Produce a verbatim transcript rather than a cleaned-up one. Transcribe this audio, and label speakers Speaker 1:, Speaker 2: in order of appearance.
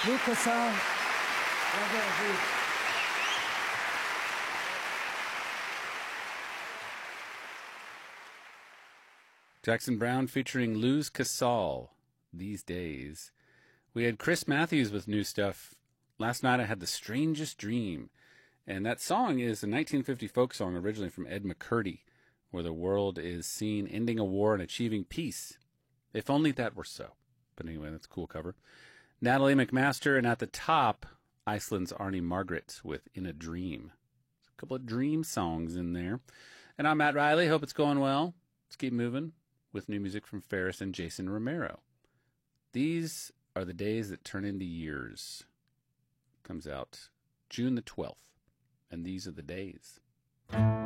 Speaker 1: Lucas, uh,
Speaker 2: Jackson Browne featuring Luz Casal, These Days. We had Chris Matthews with new stuff. Last night I had The Strangest Dream. And that song is a nineteen fifty folk song originally from Ed McCurdy, where the world is seen ending a war and achieving peace. If only that were so. But anyway, that's a cool cover. Natalie McMaster, and at the top, Iceland's Arnie Margaret with In a Dream. A couple of dream songs in there. And I'm Matt Riley. Hope it's going well. Let's keep moving with new music from Ferris and Jason Romero. These are the days that turn into years. Comes out June the twelfth. And these are the days.